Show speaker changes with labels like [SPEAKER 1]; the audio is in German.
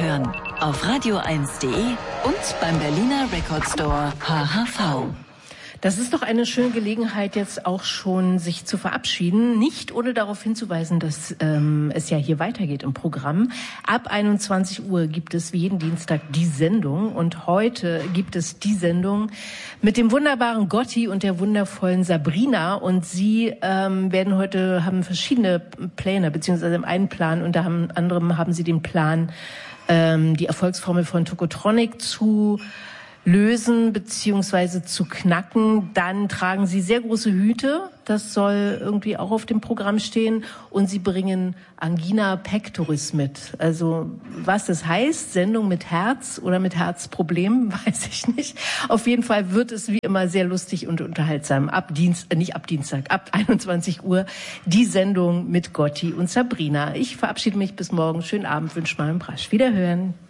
[SPEAKER 1] hören auf radio1.de und beim Berliner Record Store HHV.
[SPEAKER 2] Das ist doch eine schöne Gelegenheit, jetzt auch schon sich zu verabschieden. Nicht ohne darauf hinzuweisen, dass es ja hier weitergeht im Programm. Ab 21 Uhr gibt es wie jeden Dienstag die Sendung. Und heute gibt es die Sendung mit dem wunderbaren Gotti und der wundervollen Sabrina. Und sie haben verschiedene Pläne, beziehungsweise einen Plan. Unter anderem haben sie den Plan, die Erfolgsformel von Tokotronic zu lösen beziehungsweise zu knacken. Dann tragen sie sehr große Hüte, das soll irgendwie auch auf dem Programm stehen, und sie bringen Angina pectoris mit. Also was das heißt, Sendung mit Herz oder mit Herzproblemen, weiß ich nicht. Auf jeden Fall wird es wie immer sehr lustig und unterhaltsam. Ab 21 Uhr die Sendung mit Gotti und Sabrina. Ich verabschiede mich bis morgen. Schönen Abend, wünsche mal einen Brasch. Wiederhören.